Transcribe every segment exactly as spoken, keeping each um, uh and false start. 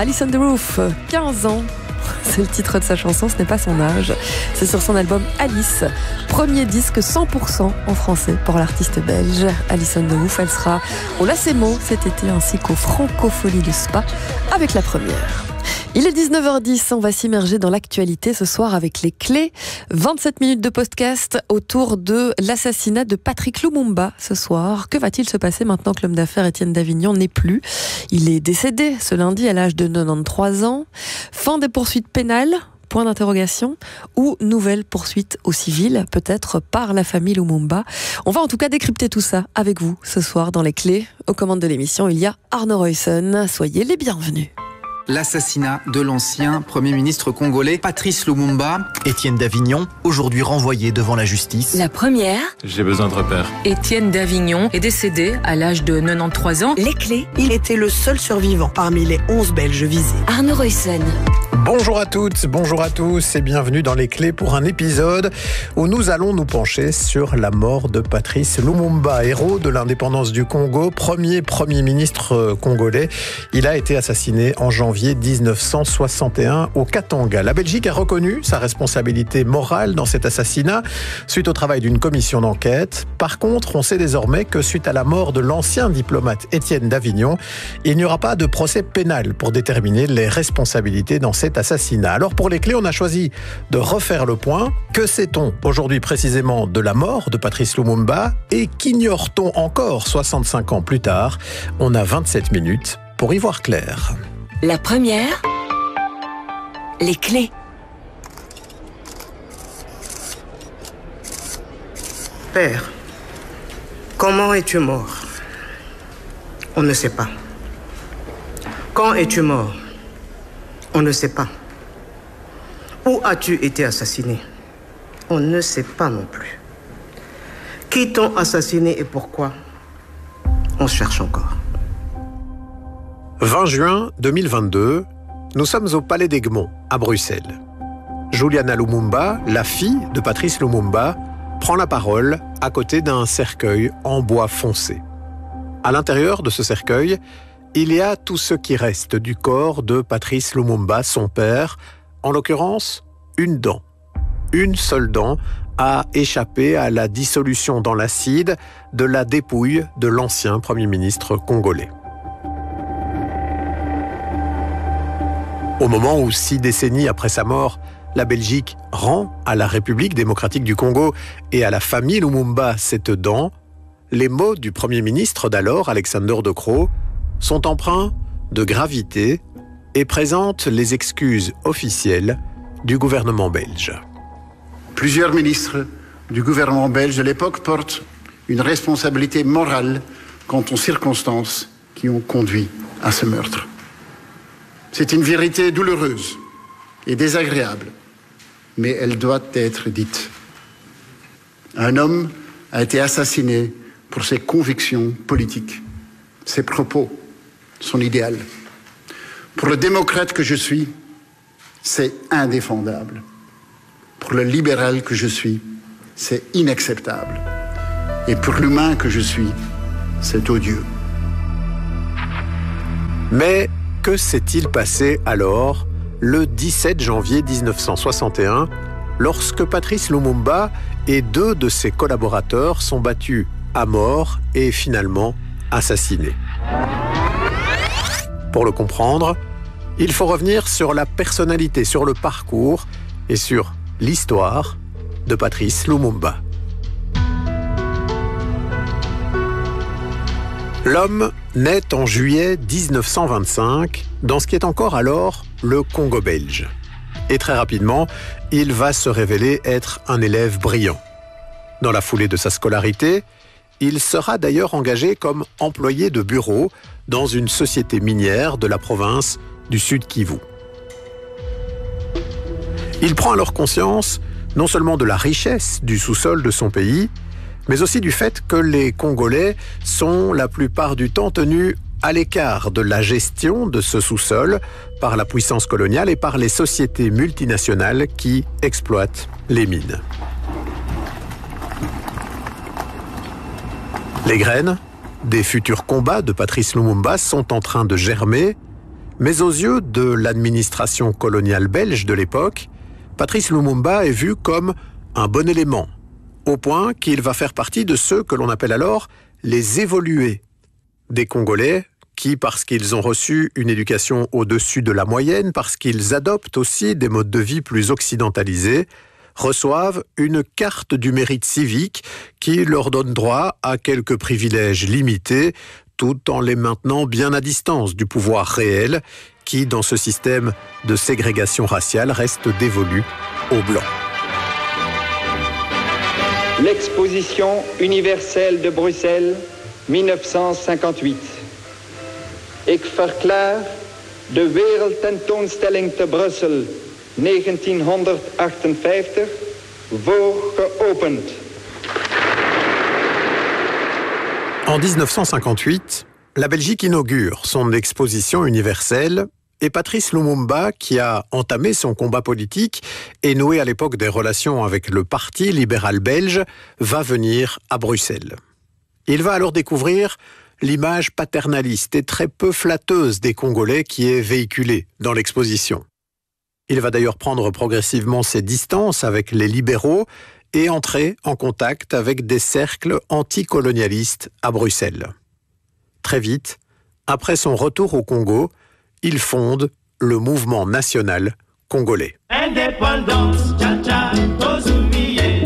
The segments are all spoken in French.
Alice on the Roof, quinze ans. C'est le titre de sa chanson, ce n'est pas son âge. C'est sur son album Alice, premier disque cent pour cent en français pour l'artiste belge. Alice on the Roof, elle sera au Lacemo cet été ainsi qu'au Francophonie de Spa avec la première. Il est dix-neuf heures dix, on va s'immerger dans l'actualité ce soir avec les clés. vingt-sept minutes de podcast autour de l'assassinat de Patrice Lumumba ce soir. Que va-t-il se passer maintenant que l'homme d'affaires Étienne Davignon n'est plus ? Il est décédé ce lundi à l'âge de quatre-vingt-treize ans. Fin des poursuites pénales ? Point d'interrogation, ou nouvelle poursuite au civil, peut-être par la famille Lumumba. On va en tout cas décrypter tout ça avec vous ce soir dans les clés. Aux commandes de l'émission, il y a Arno Roysson. Soyez les bienvenus. L'assassinat de l'ancien Premier ministre congolais Patrice Lumumba. Étienne Davignon, aujourd'hui renvoyé devant la justice. La première. J'ai besoin de repères. Étienne Davignon est décédé à l'âge de quatre-vingt-treize ans. Les clés, il était le seul survivant parmi les onze Belges visés. Arno Roysson. Bonjour à toutes, bonjour à tous et bienvenue dans Les Clés pour un épisode où nous allons nous pencher sur la mort de Patrice Lumumba, héros de l'indépendance du Congo, premier Premier ministre congolais. Il a été assassiné en janvier dix-neuf cent soixante et un au Katanga. La Belgique a reconnu sa responsabilité morale dans cet assassinat suite au travail d'une commission d'enquête. Par contre, on sait désormais que suite à la mort de l'ancien diplomate Étienne Davignon, il n'y aura pas de procès pénal pour déterminer les responsabilités dans cet assassinat. Alors pour les clés, on a choisi de refaire le point. Que sait-on aujourd'hui précisément de la mort de Patrice Lumumba et qu'ignore-t-on encore soixante-cinq ans plus tard ? On a vingt-sept minutes pour y voir clair. La première, les clés. Père, comment es-tu mort ? On ne sait pas. Quand es-tu mort ? On ne sait pas. Où as-tu été assassiné ? On ne sait pas non plus. Qui t'ont assassiné et pourquoi ? On cherche encore. vingt juin deux mille vingt-deux, nous sommes au Palais d'Egmont, à Bruxelles. Juliana Lumumba, la fille de Patrice Lumumba, prend la parole à côté d'un cercueil en bois foncé. À l'intérieur de ce cercueil, il y a tout ce qui reste du corps de Patrice Lumumba, son père, en l'occurrence, une dent. Une seule dent a échappé à la dissolution dans l'acide de la dépouille de l'ancien Premier ministre congolais. Au moment où, six décennies après sa mort, la Belgique rend à la République démocratique du Congo et à la famille Lumumba cette dent, les mots du Premier ministre d'alors, Alexander De Croo, sont empreints de gravité et présentent les excuses officielles du gouvernement belge. Plusieurs ministres du gouvernement belge de l'époque portent une responsabilité morale quant aux circonstances qui ont conduit à ce meurtre. C'est une vérité douloureuse et désagréable, mais elle doit être dite. Un homme a été assassiné pour ses convictions politiques, ses propos, son idéal. Pour le démocrate que je suis, c'est indéfendable. Pour le libéral que je suis, c'est inacceptable. Et pour l'humain que je suis, c'est odieux. Mais que s'est-il passé alors, le dix-sept janvier dix-neuf cent soixante et un, lorsque Patrice Lumumba et deux de ses collaborateurs sont battus à mort et finalement assassinés ? Pour le comprendre, il faut revenir sur la personnalité, sur le parcours et sur l'histoire de Patrice Lumumba. L'homme naît en juillet dix-neuf cent vingt-cinq dans ce qui est encore alors le Congo belge. Et très rapidement, il va se révéler être un élève brillant. Dans la foulée de sa scolarité, il sera d'ailleurs engagé comme employé de bureau dans une société minière de la province du Sud Kivu. Il prend alors conscience non seulement de la richesse du sous-sol de son pays, mais aussi du fait que les Congolais sont la plupart du temps tenus à l'écart de la gestion de ce sous-sol par la puissance coloniale et par les sociétés multinationales qui exploitent les mines. Les graines des futurs combats de Patrice Lumumba sont en train de germer, Mais aux yeux de l'administration coloniale belge de l'époque, Patrice Lumumba est vu comme un bon élément, au point qu'il va faire partie de ceux que l'on appelle alors les évolués, des Congolais qui, parce qu'ils ont reçu une éducation au-dessus de la moyenne, parce qu'ils adoptent aussi des modes de vie plus occidentalisés, reçoivent une carte du mérite civique qui leur donne droit à quelques privilèges limités, tout en les maintenant bien à distance du pouvoir réel qui, dans ce système de ségrégation raciale, reste dévolu aux Blancs. L'exposition universelle de Bruxelles, mille neuf cent cinquante-huit. Ik verklaar de Wereldtentoonstelling te Brussel negentienhonderdachtenvijftig voor geopend. En dix-neuf cent cinquante-huit, la Belgique inaugure son exposition universelle et Patrice Lumumba, qui a entamé son combat politique et noué à l'époque des relations avec le Parti libéral belge, va venir à Bruxelles. Il va alors découvrir l'image paternaliste et très peu flatteuse des Congolais qui est véhiculée dans l'exposition. Il va d'ailleurs prendre progressivement ses distances avec les libéraux et entrer en contact avec des cercles anticolonialistes à Bruxelles. Très vite, après son retour au Congo, il fonde le mouvement national congolais. Indépendance, tcha tcha, Tozumiye,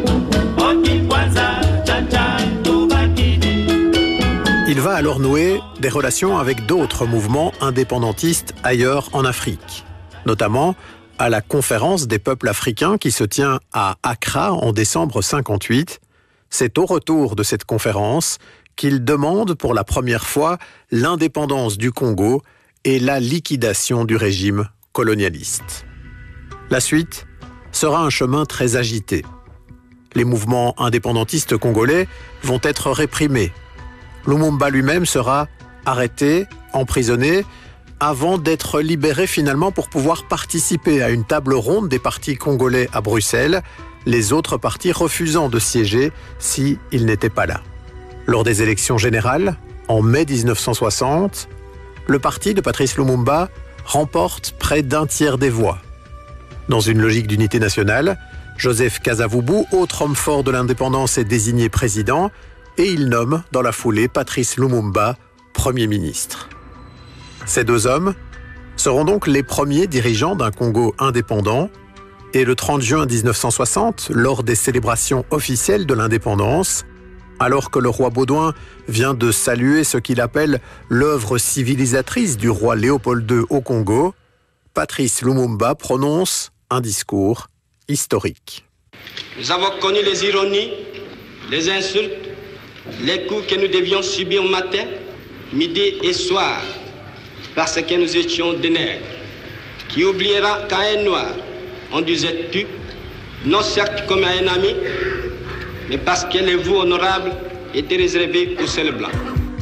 Okikwaza, tcha tcha, Tobakidi. Il va alors nouer des relations avec d'autres mouvements indépendantistes ailleurs en Afrique, notamment à la conférence des peuples africains qui se tient à Accra en décembre cinquante-huit. C'est au retour de cette conférence qu'il demande pour la première fois l'indépendance du Congo et la liquidation du régime colonialiste. La suite sera un chemin très agité. Les mouvements indépendantistes congolais vont être réprimés. Lumumba lui-même sera arrêté, emprisonné, avant d'être libéré finalement pour pouvoir participer à une table ronde des partis congolais à Bruxelles, les autres partis refusant de siéger s'il n'était pas là. Lors des élections générales, en mai dix-neuf cent soixante, le parti de Patrice Lumumba remporte près d'un tiers des voix. Dans une logique d'unité nationale, Joseph Kasavubu, autre homme fort de l'indépendance, est désigné président et il nomme dans la foulée Patrice Lumumba Premier ministre. Ces deux hommes seront donc les premiers dirigeants d'un Congo indépendant et le trente juin dix-neuf cent soixante, lors des célébrations officielles de l'indépendance, alors que le roi Baudouin vient de saluer ce qu'il appelle l'œuvre civilisatrice du roi Léopold deux au Congo, Patrice Lumumba prononce un discours historique. Nous avons connu les ironies, les insultes, les coups que nous devions subir matin, midi et soir, parce que nous étions des nègres. Qui oubliera qu'à un noir, on disait tu, non certes comme à un ami, mais parce que les voix honorables étaient réservées aux seuls blancs.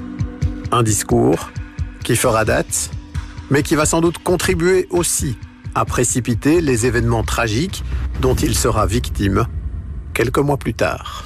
Un discours qui fera date, mais qui va sans doute contribuer aussi à précipiter les événements tragiques dont il sera victime quelques mois plus tard.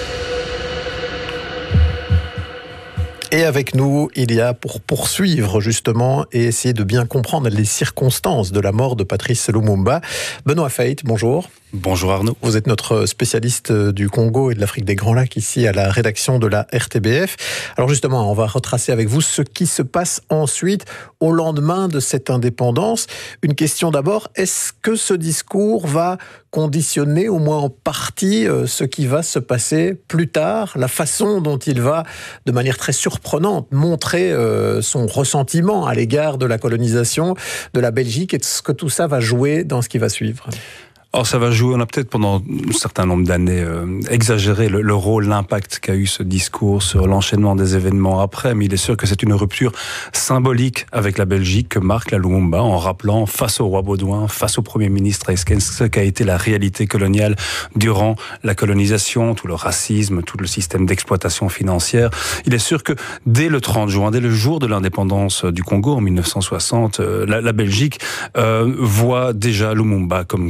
Et avec nous, il y a pour poursuivre justement et essayer de bien comprendre les circonstances de la mort de Patrice Lumumba, Benoît Feit, bonjour. Bonjour Arnaud. Vous êtes notre spécialiste du Congo et de l'Afrique des Grands Lacs ici à la rédaction de la R T B F. Alors justement, on va retracer avec vous ce qui se passe ensuite au lendemain de cette indépendance. Une question d'abord, est-ce que ce discours va conditionner au moins en partie ce qui va se passer plus tard, la façon dont il va, de manière très surprenante, montrer son ressentiment à l'égard de la colonisation de la Belgique, et ce que tout ça va jouer dans ce qui va suivre? Alors ça va jouer, on a peut-être pendant un certain nombre d'années euh, exagéré le, le rôle, l'impact qu'a eu ce discours sur l'enchaînement des événements après, mais il est sûr que c'est une rupture symbolique avec la Belgique que marque la Lumumba en rappelant face au roi Baudouin, face au Premier ministre, ce qu'a été la réalité coloniale durant la colonisation, tout le racisme, tout le système d'exploitation financière. Il est sûr que dès le trente juin, dès le jour de l'indépendance du Congo en mille neuf cent soixante, euh, la, la Belgique euh, voit déjà Lumumba comme quelqu'un d'absolument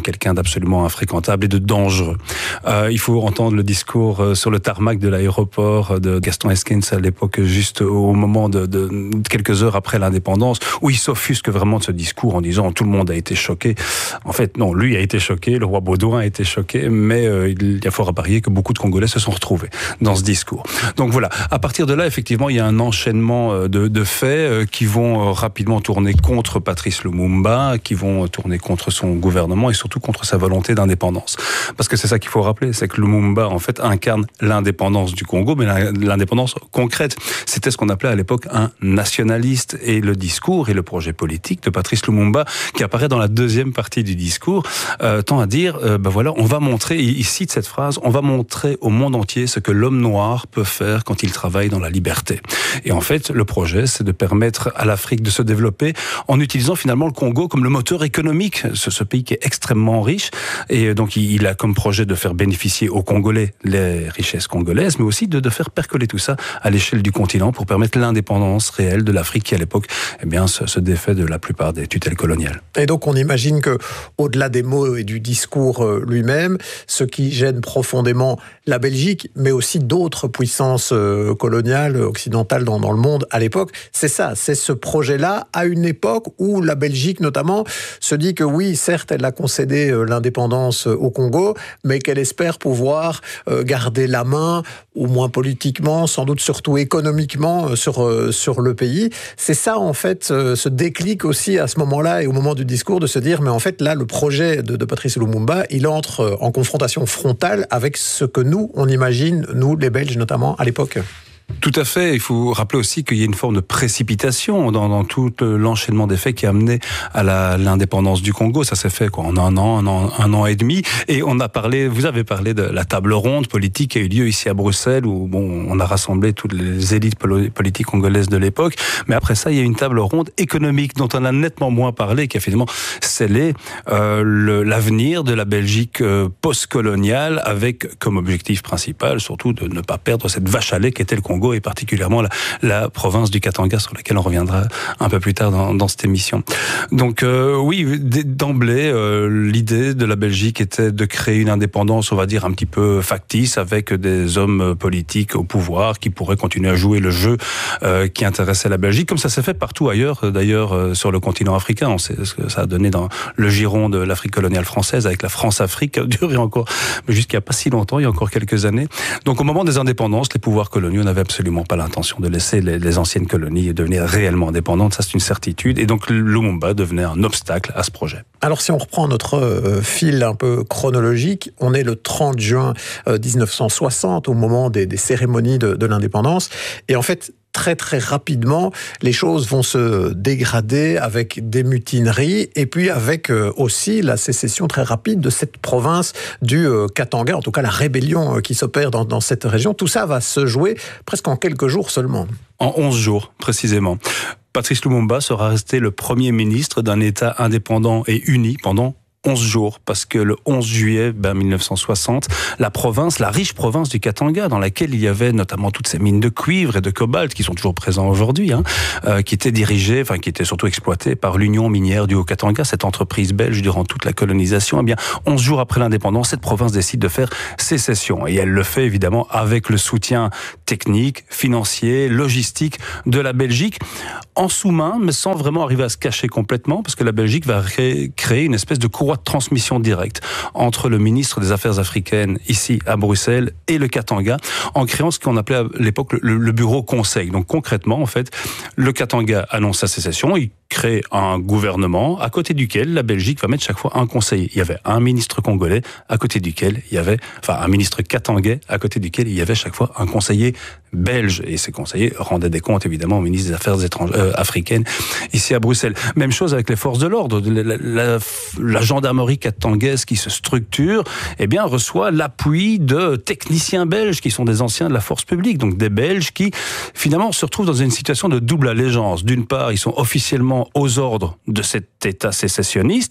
absolument infréquentable et de dangereux. Euh, il faut entendre le discours euh, sur le tarmac de l'aéroport de Gaston Eskens à l'époque, juste au moment de, de, de quelques heures après l'indépendance, où il s'offusque vraiment de ce discours en disant tout le monde a été choqué. En fait, non, lui a été choqué, le roi Baudouin a été choqué, mais euh, il y a fort à parier que beaucoup de Congolais se sont retrouvés dans ce discours. Donc voilà, à partir de là, effectivement, il y a un enchaînement de, de faits euh, qui vont rapidement tourner contre Patrice Lumumba, qui vont tourner contre son gouvernement et surtout contre sa volonté d'indépendance. Parce que c'est ça qu'il faut rappeler, c'est que Lumumba, en fait, incarne l'indépendance du Congo, mais l'indépendance concrète. C'était ce qu'on appelait à l'époque un nationaliste. Et le discours et le projet politique de Patrice Lumumba, qui apparaît dans la deuxième partie du discours, euh, tend à dire, euh, ben voilà, on va montrer, il cite cette phrase, on va montrer au monde entier ce que l'homme noir peut faire quand il travaille dans la liberté. Et en fait, le projet, c'est de permettre à l'Afrique de se développer en utilisant finalement le Congo comme le moteur économique, ce, ce pays qui est extrêmement riche. Et donc, il a comme projet de faire bénéficier aux Congolais les richesses congolaises, mais aussi de, de faire percoler tout ça à l'échelle du continent pour permettre l'indépendance réelle de l'Afrique qui, à l'époque, eh bien, se, se défait de la plupart des tutelles coloniales. Et donc, on imagine que, au-delà des mots et du discours lui-même, ce qui gêne profondément la Belgique, mais aussi d'autres puissances coloniales, occidentales dans, dans le monde à l'époque, c'est ça, c'est ce projet-là, à une époque où la Belgique, notamment, se dit que oui, certes, elle a concédé l'indépendance au Congo, mais qu'elle espère pouvoir garder la main, au moins politiquement, sans doute surtout économiquement, sur, sur le pays. C'est ça, en fait, ce déclic aussi à ce moment-là et au moment du discours de se dire, mais en fait, là, le projet de, de Patrice Lumumba, il entre en confrontation frontale avec ce que nous, on imagine, nous, les Belges notamment, à l'époque. Tout à fait. Il faut rappeler aussi qu'il y a une forme de précipitation dans, dans tout l'enchaînement des faits qui a amené à la, l'indépendance du Congo. Ça s'est fait quoi, en un an, un an, un an et demi. Et on a parlé, vous avez parlé de la table ronde politique qui a eu lieu ici à Bruxelles, où bon, on a rassemblé toutes les élites politiques congolaises de l'époque. Mais après ça, il y a une table ronde économique dont on a nettement moins parlé, qui a finalement scellé euh, le, l'avenir de la Belgique euh, post-coloniale, avec comme objectif principal, surtout, de ne pas perdre cette vache à lait qu'était le Congo, et particulièrement la, la province du Katanga, sur laquelle on reviendra un peu plus tard dans, dans cette émission. Donc euh, oui, d'emblée, euh, l'idée de la Belgique était de créer une indépendance, on va dire, un petit peu factice, avec des hommes politiques au pouvoir qui pourraient continuer à jouer le jeu euh, qui intéressait la Belgique, comme ça s'est fait partout ailleurs, d'ailleurs euh, sur le continent africain. On sait ce que ça a donné dans le giron de l'Afrique coloniale française, avec la France-Afrique, qui a duré encore, mais jusqu'il n'y a pas si longtemps, il y a encore quelques années. Donc au moment des indépendances, les pouvoirs coloniaux n'avaient absolument pas l'intention de laisser les, les anciennes colonies devenir réellement indépendantes, ça c'est une certitude, et donc Lumumba devenait un obstacle à ce projet. Alors si on reprend notre euh, fil un peu chronologique, on est le trente juin euh, dix-neuf cent soixante, au moment des, des cérémonies de, de l'indépendance, et en fait, très très rapidement, les choses vont se dégrader avec des mutineries et puis avec euh, aussi la sécession très rapide de cette province du euh, Katanga, en tout cas la rébellion euh, qui s'opère dans, dans cette région. Tout ça va se jouer presque en quelques jours seulement. En onze jours, précisément. Patrice Lumumba sera resté le premier ministre d'un État indépendant et uni pendant onze jours, parce que le onze juillet ben, mille neuf cent soixante, la province, la riche province du Katanga, dans laquelle il y avait notamment toutes ces mines de cuivre et de cobalt qui sont toujours présentes aujourd'hui, hein, euh, qui étaient dirigées, enfin qui étaient surtout exploitées par l'Union minière du Haut-Katanga, cette entreprise belge durant toute la colonisation. Eh bien, onze jours après l'indépendance, cette province décide de faire sécession, et elle le fait évidemment avec le soutien technique, financier, logistique de la Belgique, en sous-main, mais sans vraiment arriver à se cacher complètement, parce que la Belgique va créer, créer une espèce de courroie de transmission directe entre le ministre des Affaires africaines ici à Bruxelles et le Katanga, en créant ce qu'on appelait à l'époque le, le bureau conseil. Donc concrètement, en fait, le Katanga annonce sa sécession, il crée un gouvernement à côté duquel la Belgique va mettre chaque fois un conseiller. Il y avait un ministre congolais à côté duquel il y avait, enfin un ministre katangais à côté duquel il y avait chaque fois un conseiller belge. Et ces conseillers rendaient des comptes évidemment au ministre des Affaires étrangères, euh, africaines ici à Bruxelles. Même chose avec les forces de l'ordre. La, la, la, la gendarmerie katangaise qui se structure, eh bien reçoit l'appui de techniciens belges qui sont des anciens de la force publique. Donc des Belges qui finalement se retrouvent dans une situation de double allégeance. D'une part, ils sont officiellement aux ordres de cet État sécessionniste,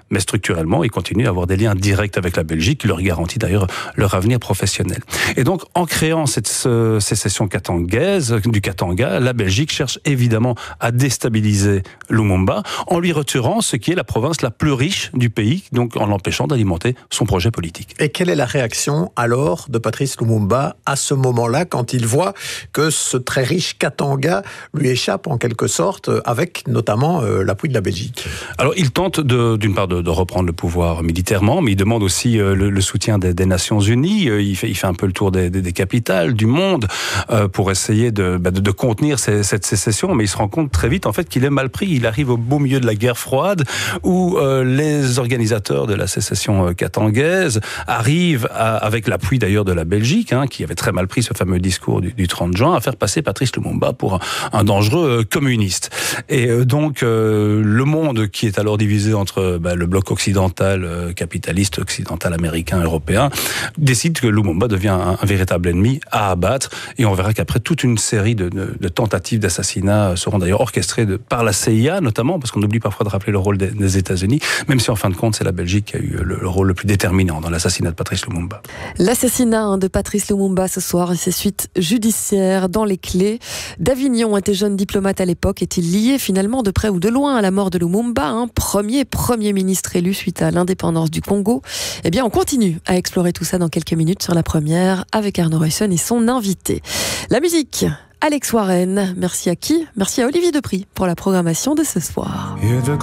mais structurellement, ils continuent à avoir des liens directs avec la Belgique, qui leur garantit d'ailleurs leur avenir professionnel. Et donc, en créant cette ce, sécession katangaise, du Katanga, la Belgique cherche évidemment à déstabiliser Lumumba en lui retirant ce qui est la province la plus riche du pays, donc en l'empêchant d'alimenter son projet politique. Et quelle est la réaction alors de Patrice Lumumba à ce moment-là, quand il voit que ce très riche Katanga lui échappe en quelque sorte, avec notamment euh, l'appui de la Belgique? Alors, il tente de, d'une part de, de reprendre le pouvoir militairement, mais il demande aussi euh, le, le soutien des, des Nations Unies. Euh, il, fait, il fait un peu le tour des, des, des capitales du monde euh, pour essayer de, bah, de, de contenir ces, cette sécession, mais il se rend compte très vite en fait qu'il est mal pris. Il arrive au beau milieu de la guerre froide où euh, les organisateurs de la sécession euh, katangaise arrivent, à, avec l'appui d'ailleurs de la Belgique, hein, qui avait très mal pris ce fameux discours du, du trente juin, à faire passer Patrice Lumumba pour un, un dangereux euh, communiste. Et euh, donc euh, le monde qui est alors divisé entre bah, le bloc occidental, euh, capitaliste, occidental, américain, européen, décide que Lumumba devient un, un véritable ennemi à abattre. Et on verra qu'après, toute une série de, de, de tentatives d'assassinat seront d'ailleurs orchestrées de, par la C I A notamment, parce qu'on oublie parfois de rappeler le rôle des, des États-Unis, même si en fin de compte, c'est la Belgique qui a eu le, le rôle le plus déterminant dans l'assassinat de Patrice Lumumba. L'assassinat de Patrice Lumumba ce soir et ses suites judiciaires dans les clés. D'Avignon était jeune diplomate à l'époque. Est-il lié finalement de près ou de loin à la mort de Lumumba, hein, premier Premier ministre élu suite à l'indépendance du Congo? Eh bien, on continue à explorer tout ça dans quelques minutes sur La Première avec Arnaud Reussen et son invité. La musique, Alex Warren. Merci à qui? Merci à Olivier Depris pour la programmation de ce soir.